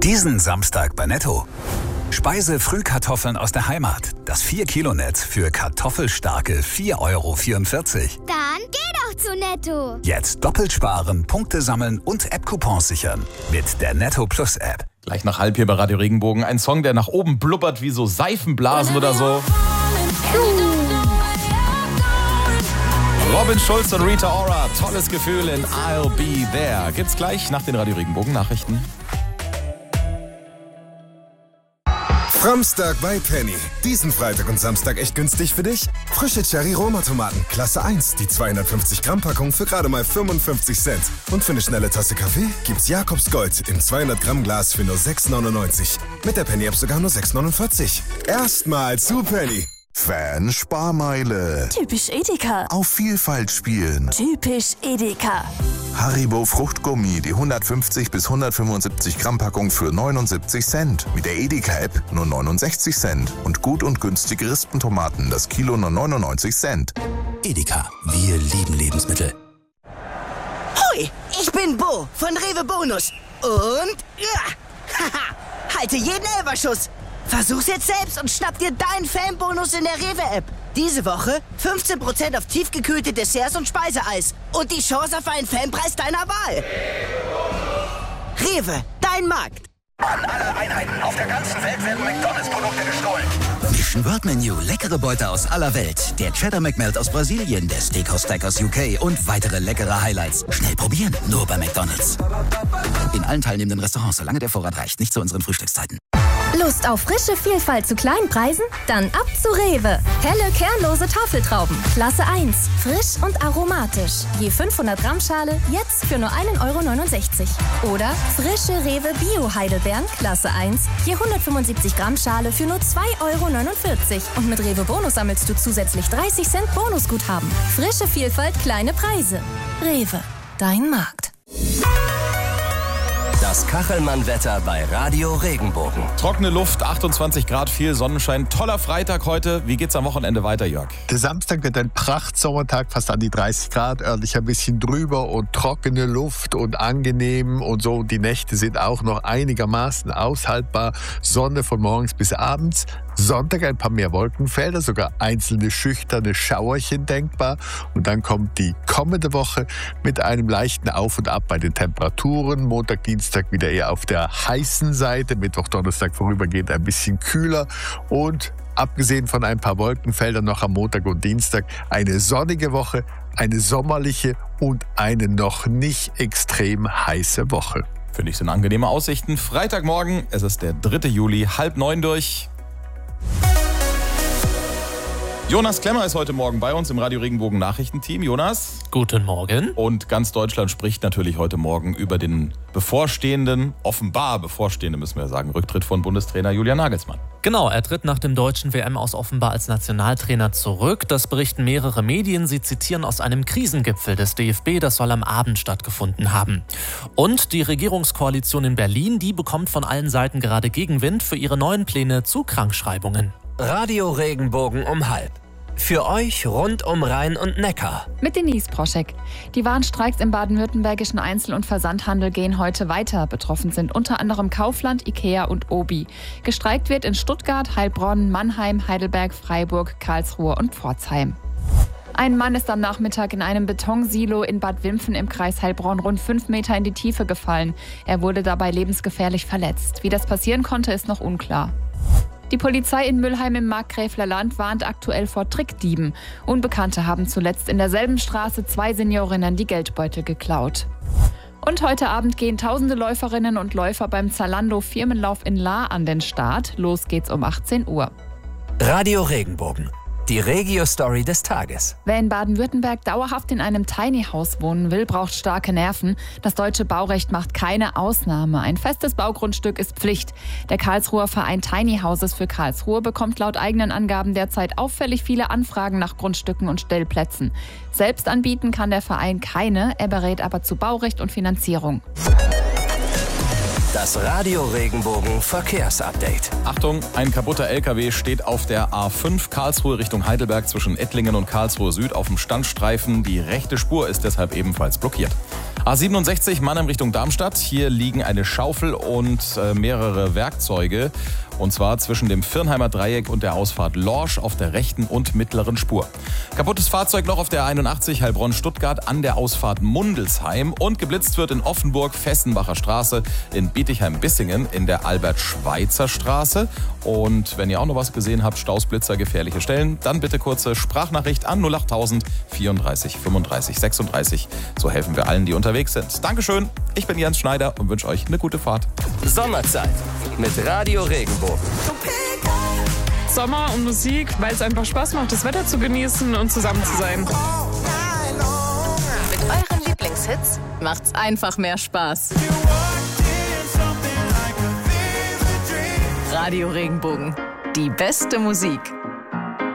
Diesen Samstag bei Netto. Speise-Frühkartoffeln aus der Heimat. Das 4-Kilo-Netz für kartoffelstarke 4,44 €. Dann geh doch zu Netto. Jetzt doppelt sparen, Punkte sammeln und App-Coupons sichern. Mit der Netto Plus App. Gleich nach halb hier bei Radio Regenbogen. Ein Song, der nach oben blubbert wie so Seifenblasen oder so. Robin Schulz und Rita Ora. Tolles Gefühl in I'll Be There. Gibt's gleich nach den Radio Regenbogen Nachrichten. Samstag bei Penny. Diesen Freitag und Samstag echt günstig für dich? Frische Cherry-Roma-Tomaten, Klasse 1, die 250-Gramm-Packung für gerade mal 55 Cent. Und für eine schnelle Tasse Kaffee gibt's Jakobs Gold im 200-Gramm-Glas für nur 6,99. Mit der Penny-App sogar nur 6,49. Erstmal zu Penny. Fan-Sparmeile. Typisch Edeka. Auf Vielfalt spielen. Typisch Edeka. Haribo Fruchtgummi, die 150 bis 175 Gramm Packung für 79 Cent. Mit der Edeka-App nur 69 Cent. Und gut und günstige Rispentomaten, das Kilo nur 99 Cent. Edeka, wir lieben Lebensmittel. Hui, ich bin Bo von Rewe Bonus. Und halte jeden Elferschuss. Versuch's jetzt selbst und schnapp dir deinen Fanbonus in der Rewe-App. Diese Woche 15% auf tiefgekühlte Desserts und Speiseeis. Und die Chance auf einen Fanpreis deiner Wahl. Rewe, dein Markt. An alle Einheiten auf der ganzen Welt werden McDonalds-Produkte gestohlen. Mission Word Menu, leckere Beute aus aller Welt. Der Cheddar McMelt aus Brasilien, der Steakhouse Stack aus UK und weitere leckere Highlights. Schnell probieren, nur bei McDonalds. In allen teilnehmenden Restaurants, solange der Vorrat reicht, nicht zu unseren Frühstückszeiten. Lust auf frische Vielfalt zu kleinen Preisen? Dann ab zu Rewe. Helle, kernlose Tafeltrauben. Klasse 1. Frisch und aromatisch. Je 500 Gramm Schale, jetzt für nur 1,69 €. Oder frische Rewe Bio-Heidelbeeren. Klasse 1. Je 175 Gramm Schale für nur 2,49 €. Und mit Rewe Bonus sammelst du zusätzlich 30 Cent Bonusguthaben. Frische Vielfalt, kleine Preise. Rewe. Dein Markt. Das Kachelmann-Wetter bei Radio Regenbogen. Trockene Luft, 28 Grad, viel Sonnenschein. Toller Freitag heute. Wie geht's am Wochenende weiter, Jörg? Der Samstag wird ein Prachtsommertag, fast an die 30 Grad, örtlich ein bisschen drüber und trockene Luft und angenehm und so. Die Nächte sind auch noch einigermaßen aushaltbar. Sonne von morgens bis abends. Sonntag ein paar mehr Wolkenfelder, sogar einzelne schüchterne Schauerchen denkbar. Und dann kommt die kommende Woche mit einem leichten Auf und Ab bei den Temperaturen. Montag, Dienstag wieder eher auf der heißen Seite. Mittwoch, Donnerstag vorübergehend ein bisschen kühler. Und abgesehen von ein paar Wolkenfeldern noch am Montag und Dienstag eine sonnige Woche, eine sommerliche und eine noch nicht extrem heiße Woche. Finde ich, sind angenehme Aussichten. Freitagmorgen, es ist der 3. Juli, 8:30 durch. Jonas Klemmer ist heute Morgen bei uns im Radio Regenbogen Nachrichtenteam. Jonas? Guten Morgen. Und ganz Deutschland spricht natürlich heute Morgen über den offenbar bevorstehenden, müssen wir sagen, Rücktritt von Bundestrainer Julian Nagelsmann. Genau, er tritt nach dem deutschen WM aus offenbar als Nationaltrainer zurück. Das berichten mehrere Medien. Sie zitieren aus einem Krisengipfel des DFB, das soll am Abend stattgefunden haben. Und die Regierungskoalition in Berlin, die bekommt von allen Seiten gerade Gegenwind für ihre neuen Pläne zu Krankschreibungen. Radio Regenbogen um 12:30. Für euch rund um Rhein und Neckar. Mit Denise Proschek. Die Warnstreiks im baden-württembergischen Einzel- und Versandhandel gehen heute weiter. Betroffen sind unter anderem Kaufland, Ikea und Obi. Gestreikt wird in Stuttgart, Heilbronn, Mannheim, Heidelberg, Freiburg, Karlsruhe und Pforzheim. Ein Mann ist am Nachmittag in einem Betonsilo in Bad Wimpfen im Kreis Heilbronn rund 5 Meter in die Tiefe gefallen. Er wurde dabei lebensgefährlich verletzt. Wie das passieren konnte, ist noch unklar. Die Polizei in Mülheim im Markgräfler Land warnt aktuell vor Trickdieben. Unbekannte haben zuletzt in derselben Straße 2 Seniorinnen die Geldbeutel geklaut. Und heute Abend gehen tausende Läuferinnen und Läufer beim Zalando Firmenlauf in Lahr an den Start. Los geht's um 18 Uhr. Radio Regenbogen. Die Regio-Story des Tages. Wer in Baden-Württemberg dauerhaft in einem Tiny House wohnen will, braucht starke Nerven. Das deutsche Baurecht macht keine Ausnahme. Ein festes Baugrundstück ist Pflicht. Der Karlsruher Verein Tiny Houses für Karlsruhe bekommt laut eigenen Angaben derzeit auffällig viele Anfragen nach Grundstücken und Stellplätzen. Selbst anbieten kann der Verein keine, er berät aber zu Baurecht und Finanzierung. Das Radio Regenbogen Verkehrsupdate. Achtung, ein kaputter LKW steht auf der A5 Karlsruhe Richtung Heidelberg zwischen Ettlingen und Karlsruhe Süd auf dem Standstreifen. Die rechte Spur ist deshalb ebenfalls blockiert. A67 Mannheim Richtung Darmstadt. Hier liegen eine Schaufel und mehrere Werkzeuge. Und zwar zwischen dem Virnheimer Dreieck und der Ausfahrt Lorsch auf der rechten und mittleren Spur. Kaputtes Fahrzeug noch auf der 81 Heilbronn-Stuttgart an der Ausfahrt Mundelsheim. Und geblitzt wird in Offenburg, Fessenbacher Straße, in Bietigheim-Bissingen, in der Albert-Schweitzer Straße. Und wenn ihr auch noch was gesehen habt, Stausblitzer, gefährliche Stellen, dann bitte kurze Sprachnachricht an 08000 34 35 36. So helfen wir allen, die unterwegs sind. Dankeschön, ich bin Jens Schneider und wünsche euch eine gute Fahrt. Sommerzeit mit Radio Regenbogen. Sommer und Musik, weil es einfach Spaß macht, das Wetter zu genießen und zusammen zu sein. Mit euren Lieblingshits macht's einfach mehr Spaß. Radio Regenbogen, die beste Musik.